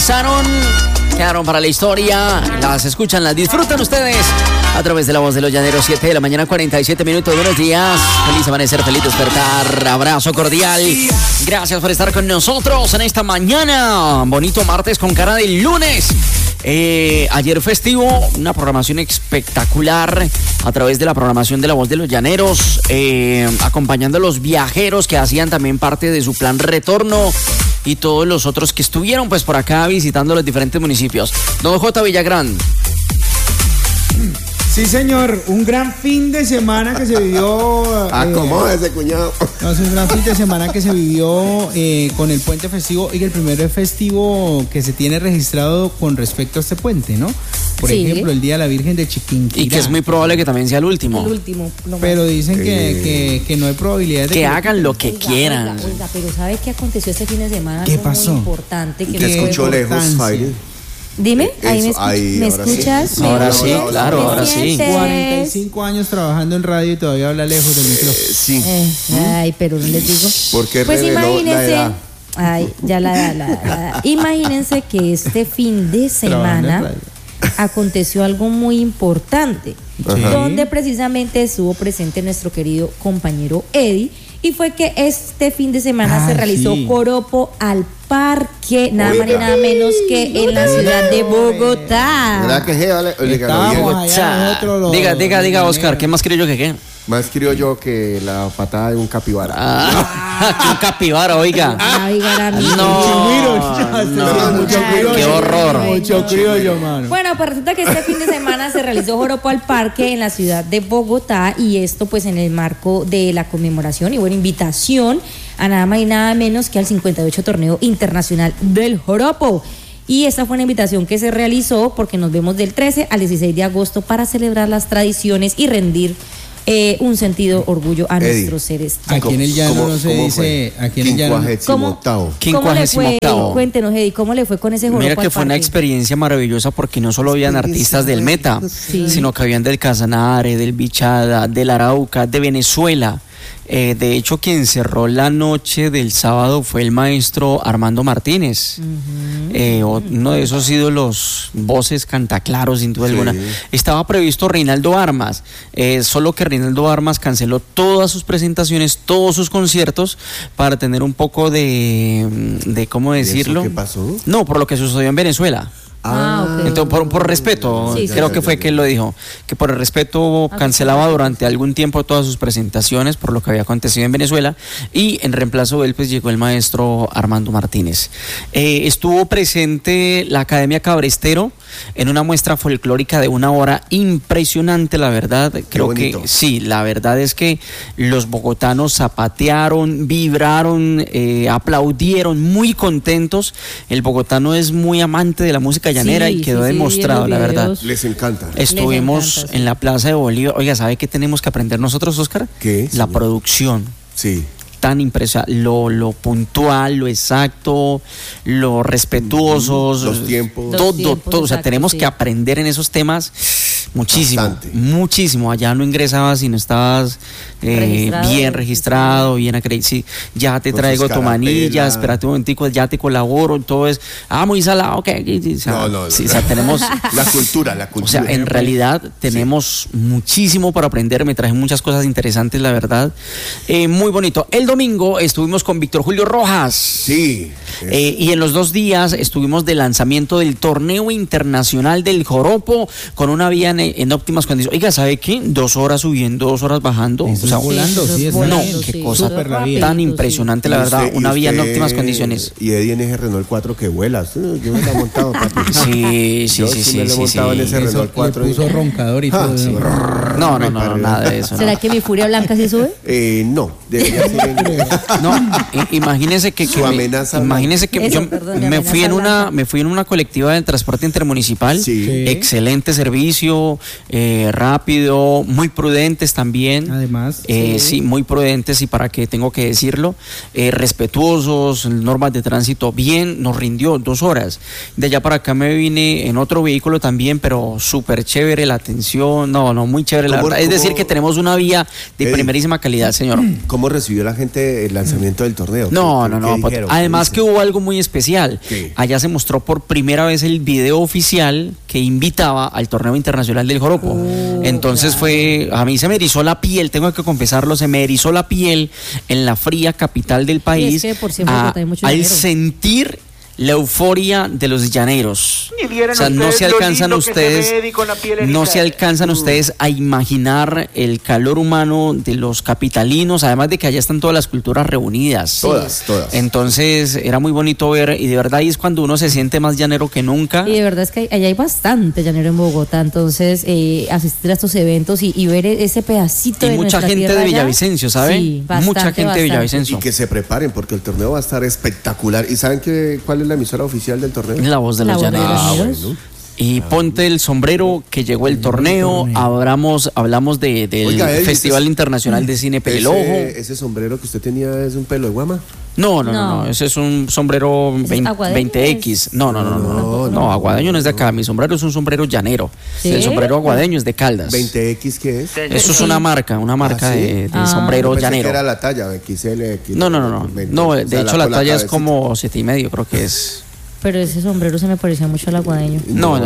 finalizaron, quedaron para la historia, las escuchan, las disfrutan ustedes a través de La Voz de los Llaneros. 7 de la mañana, 47 minutos. Buenos días, feliz amanecer, feliz despertar, abrazo cordial. Gracias por estar con nosotros en esta mañana. Bonito martes con cara de lunes. Ayer festivo, una programación espectacular a través de la programación de La Voz de los Llaneros, acompañando a los viajeros que hacían también parte de su plan retorno y todos los otros que estuvieron pues por acá visitando los diferentes municipios. Don J. Villagrán. Sí, señor, un gran fin de semana que se vivió. ¿Cómo ese cuñado? No, es un gran fin de semana que se vivió con el puente festivo y el primer festivo que se tiene registrado con respecto a este puente, ¿no? Por ejemplo, el Día de la Virgen de Chiquinquirá. Y que es muy probable que también sea el último. El último. No, pero dicen que no hay probabilidad de que hagan lo que quieran. Oiga, pero ¿sabe qué aconteció este fin de semana? ¿Qué pasó? Muy importante. Que escuchó lejos, Fire. Dime, ¿me escuchas? Sí. Ahora sí, claro, ahora sí. 45 años trabajando en radio y todavía habla lejos del micrófono. Sí. Ay, pero no les digo. ¿Por qué pues reveló imagínense, la edad? ay, ya la imagínense que este fin de semana aconteció algo muy importante, donde precisamente estuvo presente nuestro querido compañero Eddie, y fue que este fin de semana se realizó joropo al parque, nada más ni nada menos que en la ciudad de Bogotá. ¿Verdad que Diga, Oscar, ¿qué más criollo que qué? Más criollo que la patada de un capibara. Que un capibara, oiga. No, qué horror. Mucho criollo, mano. Bueno, pues resulta que este fin de semana se realizó joropo al parque en la ciudad de Bogotá, y esto pues en el marco de la conmemoración y buena invitación a nada más y nada menos que al 58 Torneo Internacional del Joropo. Y esta fue una invitación que se realizó porque nos vemos del 13 al 16 de agosto para celebrar las tradiciones y rendir un sentido orgullo a nuestros seres. Aquí en el llano no se dice. Aquí en el llano. 58º. Cuéntenos, Eddie, ¿cómo le fue con ese joropo? Mira que fue una experiencia maravillosa porque no solo habían artistas del Meta, sino que habían del Casanare, del Bichada, del Arauca, de Venezuela. De hecho, quien cerró la noche del sábado fue el maestro Armando Martínez, uno de esos ídolos, voces cantaclaros sin duda alguna. Estaba previsto Reinaldo Armas, solo que Reinaldo Armas canceló todas sus presentaciones, todos sus conciertos, para tener un poco de ¿cómo decirlo? ¿Qué pasó? No, por lo que sucedió en Venezuela. Okay. Entonces, por respeto, creo que fue que él lo dijo, que por el respeto cancelaba durante algún tiempo todas sus presentaciones por lo que había acontecido en Venezuela, y en reemplazo de él pues llegó el maestro Armando Martínez. Estuvo presente la Academia Cabrestero en una muestra folclórica de 1 hora impresionante, la verdad. Creo que sí, la verdad es que los bogotanos zapatearon, vibraron, aplaudieron, muy contentos. El bogotano es muy amante de la música llanera y quedó demostrado, la verdad. Les encanta. Estuvimos en la Plaza de Bolívar. Oiga, ¿sabe qué tenemos que aprender nosotros, Oscar? ¿Qué? La producción. Sí. Tan impresa, lo puntual, lo exacto, lo respetuosos, los tiempos, todo, o sea, tenemos que aprender en esos temas muchísimo. Allá no ingresabas si no estabas bien registrado, bien acreditado. Sí, ya te traigo tu manilla, espérate un momentico, ya te colaboro, todo es muy salado, ok. O sea, tenemos la cultura. O sea, en realidad tenemos muchísimo para aprender. Me traje muchas cosas interesantes, la verdad. Muy bonito. El domingo estuvimos con Víctor Julio Rojas. Sí. Y en los 2 días estuvimos de lanzamiento del Torneo Internacional del Joropo con una vía en óptimas condiciones. Oiga, ¿sabe qué? 2 horas subiendo, 2 horas bajando. O sea, volando, qué cosa tan impresionante, la verdad. Una vía en óptimas condiciones. Y Eddie en ese Renault 4 que vuelas. Yo me lo he montado, papi. Sí. Me lo he montado en ese Renault 4. Le puso roncador y todo. No, nada de eso. ¿Será que mi Furia Blanca sí sube? No, debería ser. No, imagínese que yo me fui en una colectiva del transporte intermunicipal. Excelente servicio, lindo, rápido, muy prudentes también. Además, sí, muy prudentes, y para qué tengo que decirlo, respetuosos, normas de tránsito, bien, nos rindió 2 horas. De allá para acá me vine en otro vehículo también, pero súper chévere la atención, no, muy chévere la verdad. Es decir, que tenemos una vía de primerísima calidad, señor. ¿Cómo recibió la gente el lanzamiento del torneo? No, ¿Qué dijeron? además que hubo algo muy especial. ¿Qué? Allá se mostró por primera vez el video oficial que invitaba al torneo internacional del joropo. Entonces a mí se me erizó la piel, tengo que confesarlo, se me erizó la piel en la fría capital del país, Y es que por siempre hay mucho al dinero. sentir la euforia de los llaneros. Y vieran O sea, no ustedes se lo alcanzan lindo que se ustedes, ve, Eddie, con la piel no se erizada. alcanzan ustedes a imaginar el calor humano de los capitalinos, además de que allá están todas las culturas reunidas. Todas. Entonces era muy bonito ver, y de verdad ahí es cuando uno se siente más llanero que nunca. Y de verdad es que allá hay bastante llanero en Bogotá, entonces asistir a estos eventos y ver ese pedacito Y de mucha nuestra gente tierra de allá. Villavicencio, ¿sabe? Sí, bastante, Mucha gente de bastante. Villavicencio. Y que se preparen porque el torneo va a estar espectacular. ¿Y saben cuál es la emisora oficial del torneo? La voz de La los voz de los llaneros. llaneros. Bueno. Y ponte el sombrero que llegó el torneo. Hablamos del Oiga, Eddie, Festival Internacional de Cine Pelirrojo. Ese sombrero que usted tenía es un pelo de guama. No, ese es un sombrero ¿Ese es aguadeño? 20X. No, aguadeño no es de acá. Mi sombrero es un sombrero llanero. ¿Sí? El sombrero aguadeño es de Caldas. 20X, ¿qué es? Eso es una marca ¿sí? de Ah. sombrero Pensé llanero. que era la talla, XL. No. No, de hecho la talla es cabecita. como 7,5, creo que es. Pero ese sombrero se me parecía mucho al aguadeño. No.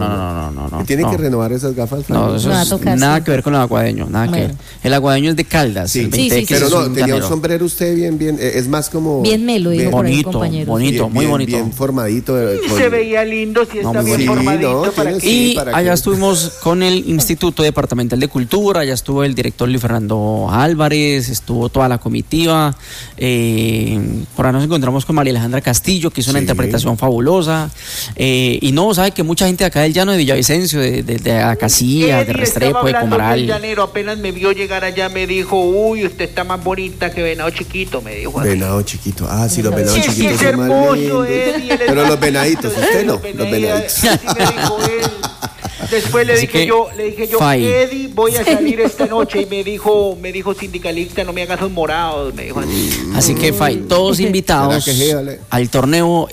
Y tiene que renovar esas gafas. No, eso Me va a es tocar, nada sí. que ver con el aguadeño, nada que Bueno. ver. El aguadeño es de Caldas, Sí. el Sí, 20X sí, Pero es no, un tenía un llanero. sombrero usted bien, es más como... Bien melo, dijo por ahí, compañero. bonito, muy bonito. Bien formadito. Se veía lindo, si está muy bien bonito. formadito. Sí, ¿para no, qué? sí. Y ¿para allá qué? estuvimos con el Instituto Departamental de Cultura, allá estuvo el director Luis Fernando Álvarez, estuvo toda la comitiva, por ahí nos encontramos con María Alejandra Castillo, que hizo una Sí. interpretación fabulosa, y no, sabe que mucha gente acá del llano de Villavicencio, de Acacias, de Eddie Restrepo, estaba de hablando del Comaral. llanero, apenas me vio llegar allá, me dijo, uy, usted está más bonita que Venado Chiquito, me dijo así. Venado chiquito. Ah, sí, los venados Sí, sí, chiquitos es son más hermoso, lindos. Eddie, él es Pero más los venaditos, chiquito, usted no, los los venaditos. Así me dijo él. Después le Así dije que, yo, Fai. Eddie, voy a salir esta noche, y me dijo sindicalista, no me hagas un morado, me dijo así. Así que, Fai, todos invitados ¿Será que sí, vale? al torneo